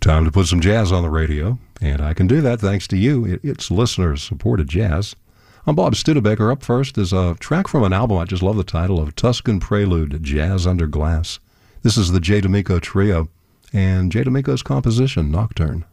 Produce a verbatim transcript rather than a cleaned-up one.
Time to put some jazz on the radio, and I can do that thanks to you. It, it's listener-supported jazz. I'm Bob Studebaker. Up first is a track from an album. I just love the title of Tuscan Prelude, Jazz Under Glass. This is the Jay D'Amico Trio, and Jay D'Amico's composition, Nocturne.